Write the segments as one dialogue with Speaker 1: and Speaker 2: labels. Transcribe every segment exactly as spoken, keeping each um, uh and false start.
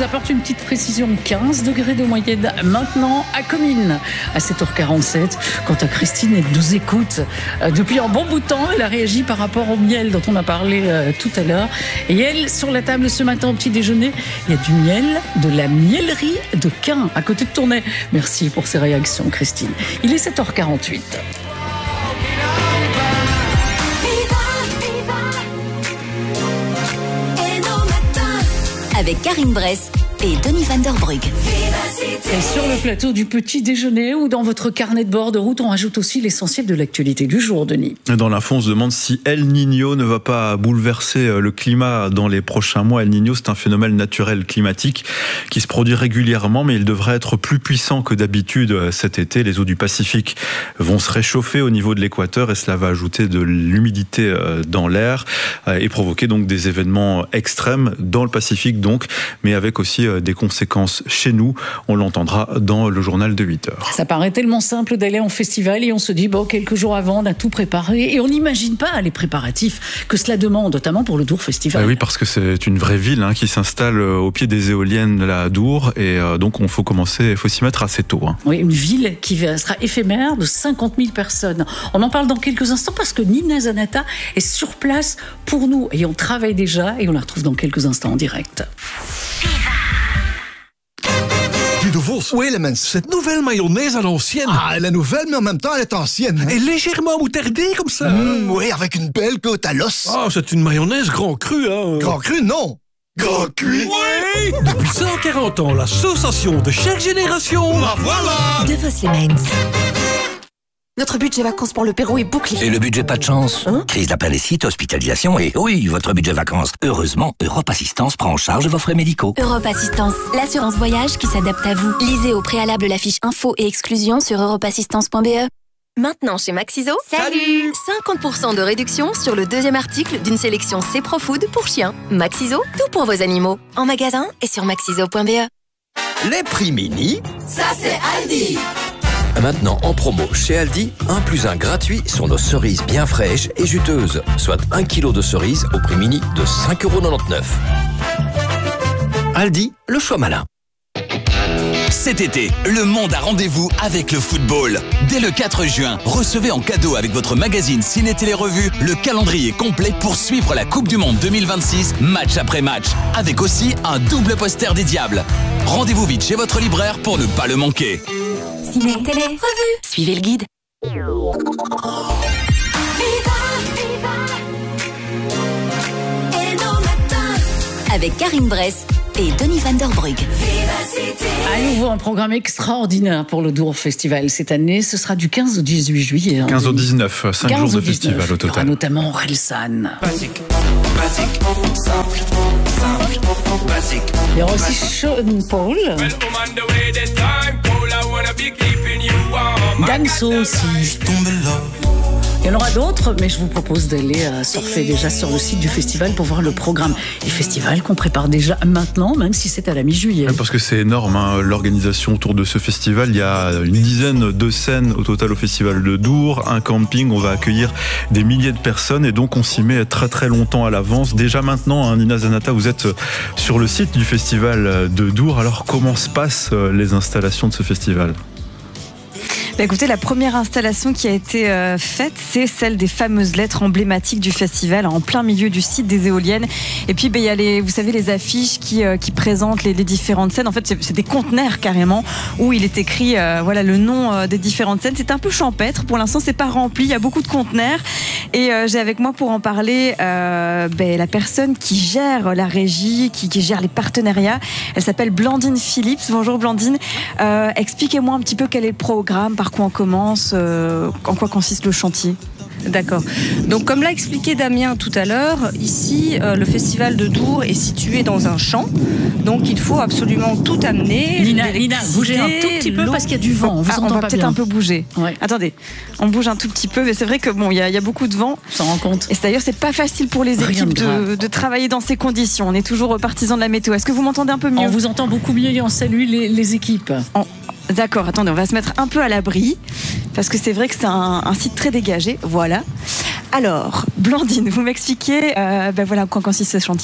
Speaker 1: apporte une petite précision. quinze degrés de moyenne maintenant à Comines à sept heures quarante-sept. Quant à Christine, elle nous écoute euh, depuis un bon bout de temps. Elle a réagi par rapport au miel dont on a parlé euh, tout à l'heure. Et elle, sur la table ce matin au petit déjeuner, il y a du miel de la miellerie de Caen à côté de Tournai. Merci pour ces réactions, Christine. Il est sept heures quarante-huit.
Speaker 2: Avec Karine Bress et Denis Van der Brugge.
Speaker 1: Et sur le plateau du petit déjeuner ou dans votre carnet de bord de route, on rajoute aussi l'essentiel de l'actualité du jour, Denis.
Speaker 3: Dans l'info, on se demande si El Niño ne va pas bouleverser le climat dans les prochains mois. El Niño, c'est un phénomène naturel climatique qui se produit régulièrement, mais il devrait être plus puissant que d'habitude cet été. Les eaux du Pacifique vont se réchauffer au niveau de l'équateur et cela va ajouter de l'humidité dans l'air et provoquer donc des événements extrêmes dans le Pacifique, donc, mais avec aussi des conséquences chez nous. On l'entendra dans le journal de huit heures.
Speaker 1: Ça paraît tellement simple d'aller en festival et on se dit, bon, quelques jours avant, on a tout préparé et on n'imagine pas les préparatifs que cela demande, notamment pour le Dour Festival.
Speaker 3: Ah oui, parce que c'est une vraie ville hein, qui s'installe au pied des éoliennes là, à Dour et euh, donc il faut commencer, il faut s'y mettre assez tôt. Hein.
Speaker 1: Oui, une ville qui sera éphémère de cinquante mille personnes. On en parle dans quelques instants parce que Nina Zanata est sur place pour nous et on travaille déjà et on la retrouve dans quelques instants en direct.
Speaker 4: De Vos.
Speaker 5: Oui, le mens.
Speaker 4: Cette nouvelle mayonnaise à l'ancienne.
Speaker 5: Ah, la nouvelle, mais en même temps, elle est ancienne. Hein?
Speaker 4: Et légèrement moutardée comme ça.
Speaker 5: Mmh, oui, avec une belle côte à l'os.
Speaker 4: Ah, c'est une mayonnaise grand cru, hein.
Speaker 5: Grand cru, non. Grand cuit.
Speaker 4: Oui. Depuis cent quarante ans, la sensation de chaque génération.
Speaker 5: La voilà.
Speaker 2: De Vos les Mens.
Speaker 6: Notre budget vacances pour le Pérou est bouclé.
Speaker 7: Et le budget pas de chance hein? Crise d'appendicite, hospitalisation et oui, votre budget vacances. Heureusement, Europe Assistance prend en charge vos frais médicaux.
Speaker 2: Europe Assistance, l'assurance voyage qui s'adapte à vous. Lisez au préalable la fiche info et exclusion sur europe assistance point b e.
Speaker 6: Maintenant chez Maxiso,
Speaker 2: Salut
Speaker 6: cinquante pour cent de réduction sur le deuxième article d'une sélection C-Pro-Food pour chiens. Maxiso, tout pour vos animaux. En magasin et sur maxiso point b e.
Speaker 8: Les prix mini,
Speaker 6: ça c'est Aldi.
Speaker 8: Maintenant en promo chez Aldi, un plus un gratuit sur nos cerises bien fraîches et juteuses, soit un kilo de cerises au prix mini de cinq euros quatre-vingt-dix-neuf. Aldi, le choix malin.
Speaker 9: Cet été, le monde a rendez-vous avec le football. Dès le quatre juin, recevez en cadeau avec votre magazine Ciné Télé Revue le calendrier complet pour suivre la Coupe du Monde deux mille vingt-six, match après match, avec aussi un double poster des Diables. Rendez-vous vite chez votre libraire pour ne pas le manquer.
Speaker 2: Ciné Télé Revue. Suivez le guide. Avec Karine Bress et Denis Van der Brugge.
Speaker 1: À nouveau un programme extraordinaire pour le Dour Festival cette année. Ce sera du quinze au dix-huit juillet. Hein,
Speaker 3: quinze au dix-neuf, cinq jours de festival au total.
Speaker 1: Il y aura notamment Relsan.
Speaker 10: Basique, basique, simple, simple, basique.
Speaker 1: Il y aura aussi Sean Paul. Damso aussi. Il y en aura d'autres, mais je vous propose d'aller euh, surfer déjà sur le site du festival pour voir le programme. Et festival qu'on prépare déjà maintenant, même si c'est à la mi-juillet.
Speaker 3: Parce que c'est énorme, hein, l'organisation autour de ce festival. Il y a une dizaine de scènes au total au festival de Dour, un camping, on va accueillir des milliers de personnes et donc on s'y met très très longtemps à l'avance. Déjà maintenant, hein, Nina Zanata, vous êtes sur le site du festival de Dour. Alors comment se passent les installations de ce festival ?
Speaker 11: Bah écoutez, la première installation qui a été euh, faite, c'est celle des fameuses lettres emblématiques du festival, en plein milieu du site des éoliennes. Et puis, bah, il y a les, vous savez, les affiches qui, euh, qui présentent les, les différentes scènes. En fait, c'est, c'est des conteneurs carrément où il est écrit, euh, voilà, le nom euh, des différentes scènes. C'est un peu champêtre. Pour l'instant, c'est pas rempli. Il y a beaucoup de conteneurs. Et euh, j'ai avec moi pour en parler euh, bah, la personne qui gère la régie, qui, qui gère les partenariats. Elle s'appelle Blandine Phillips. Bonjour Blandine. Euh, expliquez-moi un petit peu quel est le programme. Par quoi on commence, euh, en quoi consiste le chantier?
Speaker 12: D'accord. Donc, comme l'a expliqué Damien tout à l'heure, ici, euh, le festival de Dour est situé dans un champ. Donc, il faut absolument tout amener.
Speaker 1: Nina, Nina, bougez un tout petit peu parce qu'il y a du vent. On vous
Speaker 11: ah,
Speaker 1: entend
Speaker 11: on va
Speaker 1: pas
Speaker 11: peut-être
Speaker 1: bien.
Speaker 11: un peu bouger. Ouais. Attendez, on bouge un tout petit peu, mais c'est vrai que bon, il y, y a beaucoup de vent.
Speaker 1: On s'en rend compte.
Speaker 11: Et d'ailleurs, c'est pas facile pour les
Speaker 1: Rien
Speaker 11: équipes
Speaker 1: de,
Speaker 11: de, de travailler dans ces conditions. On est toujours partisans de la météo. Est-ce que vous m'entendez un peu mieux?
Speaker 1: On vous entend beaucoup mieux et on salue les, les équipes.
Speaker 11: On... D'accord, attendez, on va se mettre un peu à l'abri parce que c'est vrai que c'est un, un site très dégagé. Voilà. Alors, Blandine, vous m'expliquez, euh, ben voilà, en quoi consiste ce chantier?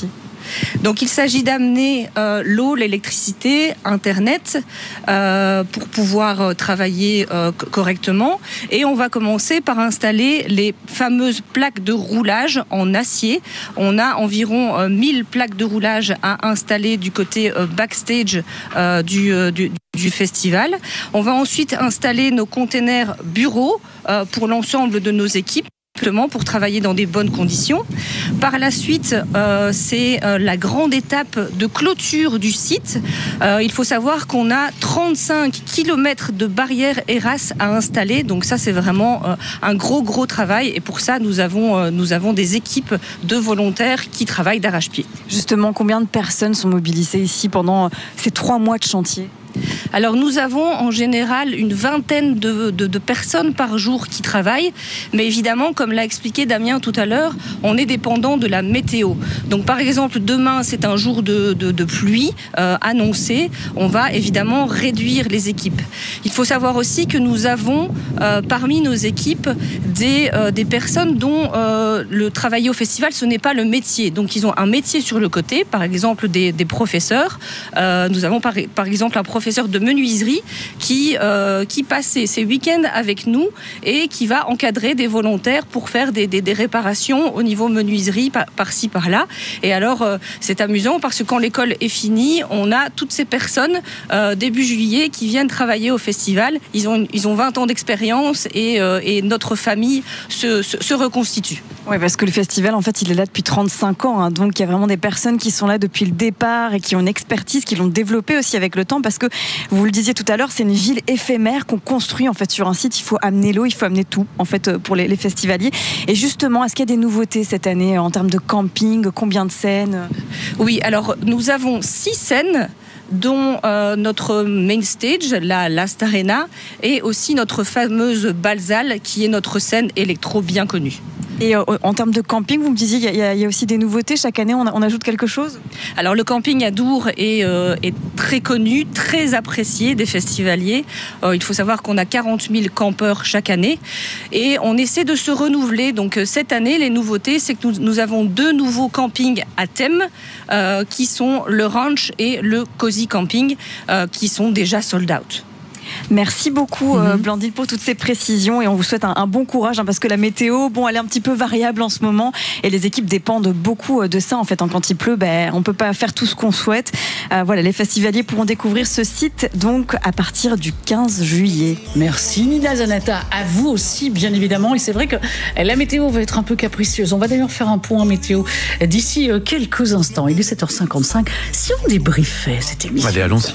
Speaker 12: Donc il s'agit d'amener euh, l'eau, l'électricité, Internet euh, pour pouvoir travailler euh, correctement. Et on va commencer par installer les fameuses plaques de roulage en acier. On a environ euh, mille plaques de roulage à installer du côté euh, backstage euh, du, euh, du du festival. On va ensuite installer nos containers bureaux euh, pour l'ensemble de nos équipes, pour travailler dans des bonnes conditions. Par la suite, euh, c'est euh, la grande étape de clôture du site. Euh, il faut savoir qu'on a trente-cinq kilomètres de barrières Eras à installer. Donc ça, c'est vraiment euh, un gros, gros travail. Et pour ça, nous avons, euh, nous avons des équipes de volontaires qui travaillent d'arrache-pied.
Speaker 11: Justement, combien de personnes sont mobilisées ici pendant ces trois mois de chantier ?
Speaker 12: Alors nous avons en général une vingtaine de, de, de personnes par jour qui travaillent, mais évidemment, comme l'a expliqué Damien tout à l'heure, on est dépendant de la météo. Donc par exemple, demain c'est un jour de, de, de pluie euh, annoncé, on va évidemment réduire les équipes. Il faut savoir aussi que nous avons euh, parmi nos équipes des, euh, des personnes dont euh, le travailler au festival, ce n'est pas le métier. Donc ils ont un métier sur le côté, par exemple des, des professeurs. Euh, nous avons par, par exemple un professeur professeur de menuiserie qui, euh, qui passe ses, ses week-ends avec nous et qui va encadrer des volontaires pour faire des, des, des réparations au niveau menuiserie par, par-ci, par-là. Et alors, euh, c'est amusant parce que quand l'école est finie, on a toutes ces personnes euh, début juillet qui viennent travailler au festival. Ils ont, ils ont vingt ans d'expérience et, euh, et notre famille se, se, se reconstitue.
Speaker 11: Oui, parce que le festival, en fait, il est là depuis trente-cinq ans. Hein, donc, il y a vraiment des personnes qui sont là depuis le départ et qui ont une expertise, qui l'ont développée aussi avec le temps. Parce que, vous le disiez tout à l'heure, c'est une ville éphémère qu'on construit, en fait, sur un site. Il faut amener l'eau, il faut amener tout, en fait, pour les, les festivaliers. Et justement, est-ce qu'il y a des nouveautés cette année en termes de camping? Combien de scènes?
Speaker 12: Oui, alors, nous avons six scènes, dont euh, notre main stage, la Last Arena, et aussi notre fameuse Balzal, qui est notre scène électro bien connue.
Speaker 11: Et euh, en termes de camping, vous me disiez, il y, y, y a aussi des nouveautés. Chaque année, on, on ajoute quelque chose?
Speaker 12: Alors, le camping à Dour est, euh, est très connu, très apprécié des festivaliers. Euh, il faut savoir qu'on a quarante mille campeurs chaque année. Et on essaie de se renouveler. Donc, cette année, les nouveautés, c'est que nous, nous avons deux nouveaux campings à thème, euh, qui sont le Ranch et le Cozy Camping, euh, qui sont déjà sold out.
Speaker 11: Merci beaucoup mm-hmm. euh, Blandine pour toutes ces précisions et on vous souhaite un, un bon courage hein, parce que la météo, bon, elle est un petit peu variable en ce moment et les équipes dépendent beaucoup de ça en fait. Quand il pleut, ben, on peut pas faire tout ce qu'on souhaite. Euh, voilà, les festivaliers pourront découvrir ce site donc à partir du quinze juillet.
Speaker 1: Merci Nina Zanata, à vous aussi bien évidemment. Et c'est vrai que la météo va être un peu capricieuse. On va d'ailleurs faire un point météo d'ici quelques instants. Il est sept heures cinquante-cinq. Si on débriefait cette émission.
Speaker 3: Allez, allons-y.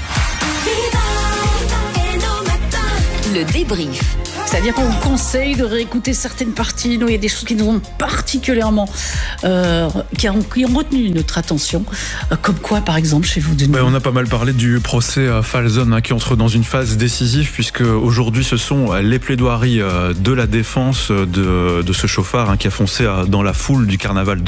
Speaker 2: Le débrief.
Speaker 1: C'est-à-dire qu'on vous conseille de réécouter certaines parties. Nous, il y a des choses qui nous ont particulièrement euh, qui, ont, qui ont retenu notre attention. Euh, comme quoi, par exemple, chez vous, Denis?
Speaker 3: Ouais, on a pas mal parlé du procès Falzon hein, qui entre dans une phase décisive puisque aujourd'hui, ce sont les plaidoiries de la défense de, de ce chauffard hein, qui a foncé dans la foule du carnaval